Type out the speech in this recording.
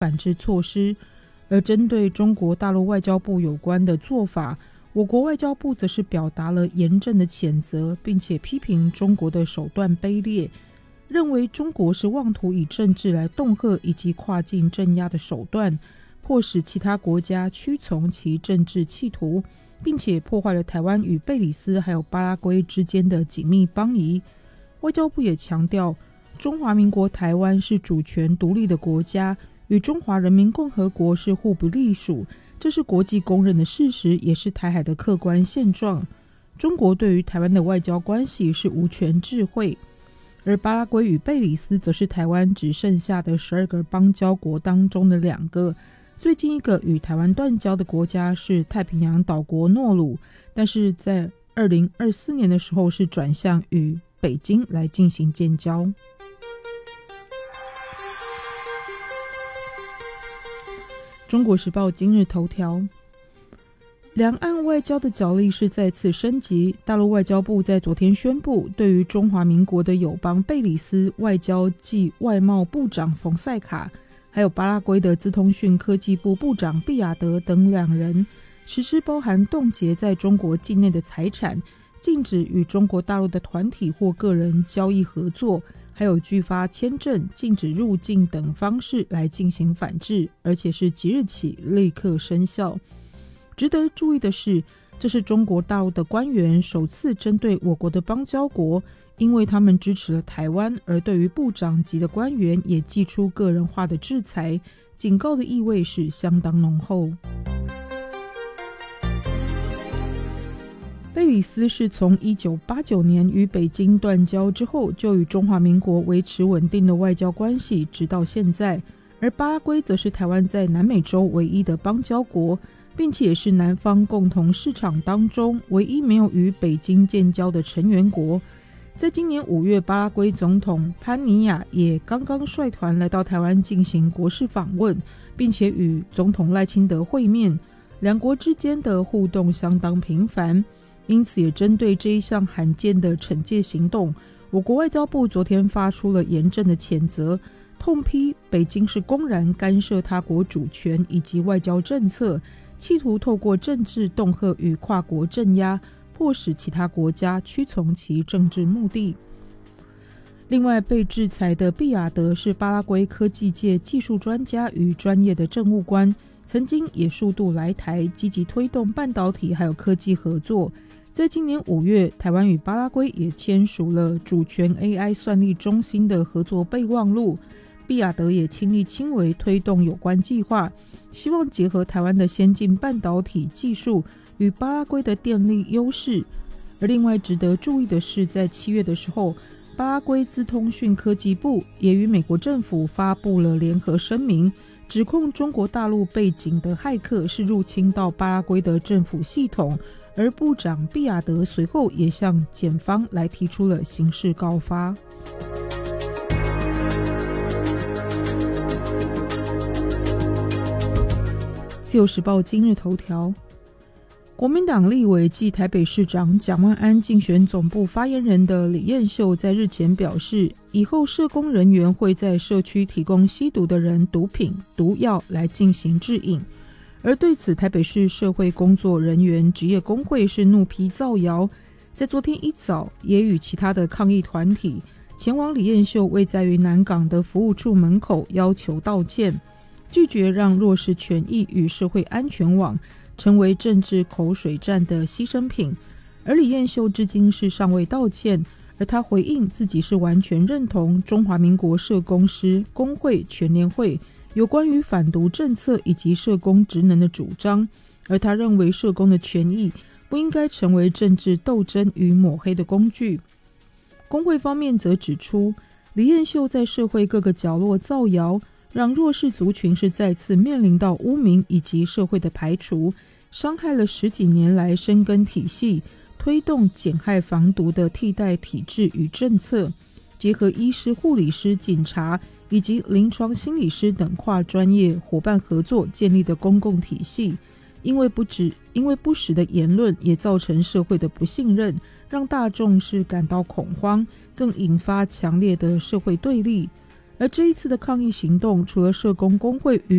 反制措施。而针对中国大陆外交部有关的做法，我国外交部则是表达了严正的谴责，并且批评中国的手段卑劣，认为中国是妄图以政治来恫吓以及跨境镇压的手段，迫使其他国家屈从其政治企图，并且破坏了台湾与贝里斯还有巴拉圭之间的紧密邦谊。外交部也强调，中华民国台湾是主权独立的国家，与中华人民共和国是互不隶属，这是国际公认的事实，也是台海的客观现状。中国对于台湾的外交关系是无权置喙，而巴拉圭与贝里斯则是台湾只剩下的12个邦交国当中的2个。最近一个与台湾断交的国家是太平洋岛国诺鲁，但是在2024年的时候是转向与北京来进行建交。中国时报今日头条，两岸外交的角力是再次升级。大陆外交部在昨天宣布，对于中华民国的友邦贝里斯外交暨外贸部长冯塞卡，还有巴拉圭的资通讯科技部部长毕亚德等2人，实施包含冻结在中国境内的财产，禁止与中国大陆的团体或个人交易合作，还有拒发签证、禁止入境等方式来进行反制，而且是即日起立刻生效。值得注意的是，这是中国大陆的官员首次针对我国的邦交国，因为他们支持了台湾，而对于部长级的官员也祭出个人化的制裁，警告的意味是相当浓厚。贝里斯是从1989年与北京断交之后，就与中华民国维持稳定的外交关系，直到现在。而巴拉圭则是台湾在南美洲唯一的邦交国，并且也是南方共同市场当中唯一没有与北京建交的成员国。在今年5月，巴拉圭总统潘尼亚也刚刚率团来到台湾进行国事访问，并且与总统赖清德会面，两国之间的互动相当频繁。因此也针对这一项罕见的惩戒行动，我国外交部昨天发出了严正的谴责，痛批北京是公然干涉他国主权以及外交政策，企图透过政治恫吓与跨国镇压，迫使其他国家屈从其政治目的。另外，被制裁的毕亚德是巴拉圭科技界技术专家与专业的政务官，曾经也数度来台，积极推动半导体还有科技合作。在今年5月，台湾与巴拉圭也签署了主权 AI 算力中心的合作备忘录，毕亚德也亲力亲为推动有关计划，希望结合台湾的先进半导体技术与巴拉圭的电力优势。而另外值得注意的是，在7月的时候，巴拉圭资通讯科技部也与美国政府发布了联合声明，指控中国大陆背景的骇客是入侵到巴拉圭的政府系统，而部长毕亚德随后也向检方来提出了刑事告发。自由时报今日头条，国民党立委暨台北市长蒋万安竞选总部发言人的李彦秀在日前表示，以后社工人员会在社区提供吸毒的人毒品、毒药来进行治瘾。而对此，台北市社会工作人员职业工会是怒批造谣，在昨天一早也与其他的抗议团体前往李彦秀位在于南港的服务处门口要求道歉，拒绝让弱势权益与社会安全网成为政治口水战的牺牲品。而李彦秀至今是尚未道歉，而他回应自己是完全认同中华民国社工师工会全联会有关于反毒政策以及社工职能的主张，而他认为社工的权益不应该成为政治斗争与抹黑的工具。工会方面则指出，李彦秀在社会各个角落造谣，让弱势族群是再次面临到污名以及社会的排除，伤害了10几年来深耕体系推动减害防毒的替代体制与政策，结合医师、护理师、警察以及临床心理师等跨专业伙伴合作建立的公共体系。因为不实的言论也造成社会的不信任，让大众是感到恐慌，更引发强烈的社会对立。 而这一次的抗议行动，除了社工工会与